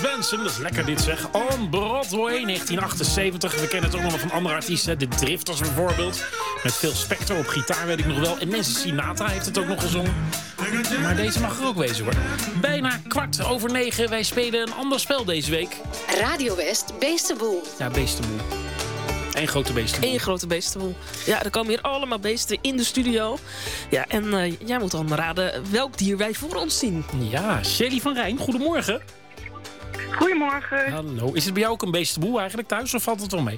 Benson, dat is lekker dit zeg. On Broadway, 1978. We kennen het ook nog van andere artiesten. De Drifters bijvoorbeeld. Met Phil Spector op gitaar, weet ik nog wel. En Nancy Sinatra heeft het ook nog gezongen. Maar deze mag er ook wezen hoor. Bijna 9:15. Wij spelen een ander spel deze week. Radio West, Beestenboel. Ja, Beestenboel. Eén grote beestenboel. Eén grote beestenboel. Ja, er komen hier allemaal beesten in de studio. Ja, en jij moet dan raden welk dier wij voor ons zien. Ja, Shelly van Rijn, goedemorgen. Goedemorgen. Hallo. Is het bij jou ook een beestenboel eigenlijk thuis of valt het wel mee?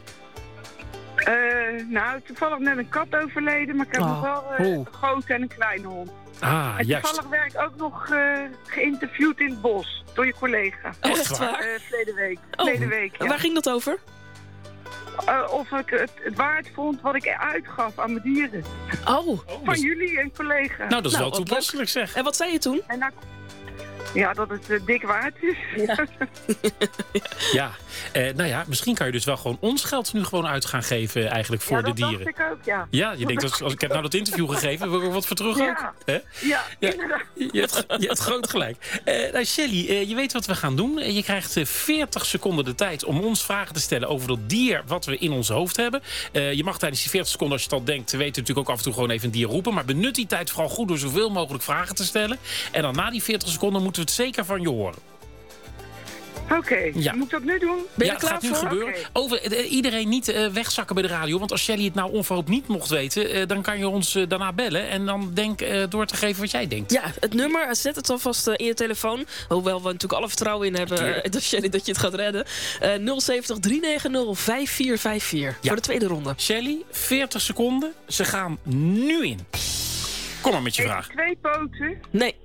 Nou, toevallig net een kat overleden, maar ik heb nog wel een grote en een kleine hond. Ah, en juist. toevallig werd ik ook nog geïnterviewd in het bos door je collega. Echt waar? Verleden week. Oh, Verleden week, ja. Waar ging dat over? Of ik het waard vond wat ik uitgaf aan mijn dieren. Oh. Van jullie en collega. Nou, dat is wel wat toepasselijk zeg. En wat zei je toen? En ja, dat het dik waard is. Ja. Ja, nou ja, misschien kan je dus wel gewoon ons geld nu gewoon uit gaan geven eigenlijk voor de dieren. Ja, dat dacht ik ook, ja. Ja, je denkt, als ik heb nou dat interview gegeven, wil ik er wat voor terug ook? Hè? Ja, Ja, inderdaad. je hebt groot gelijk. Nou, Shelly, je weet wat we gaan doen. Je krijgt 40 seconden de tijd om ons vragen te stellen over dat dier wat we in ons hoofd hebben. Je mag tijdens die 40 seconden, als je het al denkt, weten natuurlijk ook af en toe gewoon even een dier roepen. Maar benut die tijd vooral goed door zoveel mogelijk vragen te stellen. En dan na die 40 seconden moeten we het zeker van je horen. Oké, Ja. moet ik dat nu doen? Ben je het klaar gaat nu voor? gebeuren. Oké. Over, iedereen niet wegzakken bij de radio. Want als Shelly het nou onverhoopt niet mocht weten, dan kan je ons daarna bellen. En dan door te geven wat jij denkt. Ja, het nummer, zet het alvast in je telefoon. Hoewel we natuurlijk alle vertrouwen in hebben dat je het gaat redden. 070 390 5454 voor de tweede ronde. Shelly, 40 seconden. Ze gaan nu in. Kom maar met je vraag. 2 poten, Nee.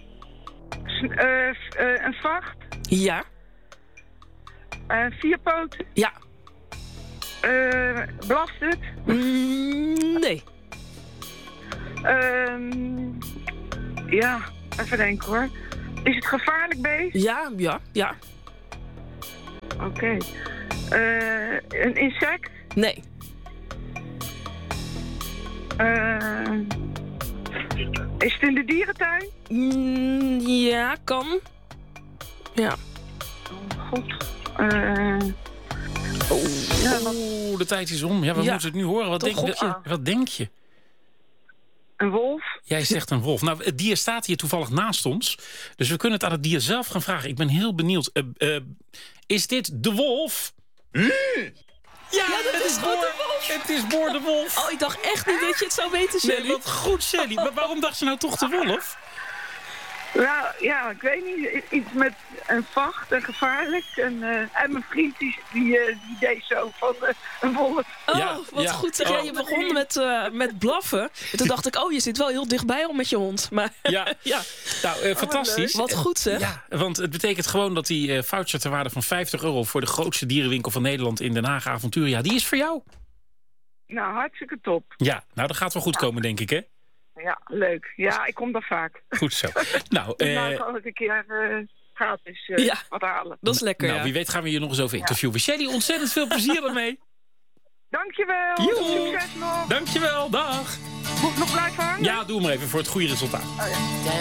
een vacht, Ja. 4 poten, Ja. blast het, Nee. ja, even denken hoor. Is het gevaarlijk beest? Ja. Oké. Een insect? Nee. Is het in de dierentuin? Ja, kan. Ja. Oh, god. Oeh, de tijd is om. Ja, we Ja. moeten het nu horen. Wat denk je? Een wolf? Jij zegt een wolf. Nou, het dier staat hier toevallig naast ons. Dus we kunnen het aan het dier zelf gaan vragen. Ik ben heel benieuwd. Is dit de wolf? Ja, dat is gewoon de wolf. Het is Boor de wolf. Oh, ik dacht echt niet dat je het zou weten, Shelly. Nee, wat goed, Shelly. Maar waarom dacht je nou toch de wolf? Nou, ja, ik weet niet. Iets met een vacht en gevaarlijk. En mijn vriend die deed zo van een wolf. Oh, Ja, wat ja. goed. Zeg, Oh. je begon met blaffen. En toen dacht ik, je zit wel heel dichtbij al met je hond. Maar Ja. ja, Nou, fantastisch. wat goed zeg. Ja, want het betekent gewoon dat die voucher ter waarde van €50 voor de grootste dierenwinkel van Nederland in Den Haag, Avonturia, die is voor jou. Nou, hartstikke top. Ja, nou dat gaat wel goed komen, denk ik, hè? Ja, leuk. Ja, ik kom daar vaak. Goed zo. Nou, Nou kan ik een keer gratis wat halen. Dat is lekker, nou, ja. wie weet gaan we je nog eens over interviewen. Shelly, ontzettend veel plezier ermee. Dankjewel. Joe. Succes nog. Dankjewel, dag. Moet ik nog blijven hangen? Ja, doe maar even voor het goede resultaat. Oh, ja.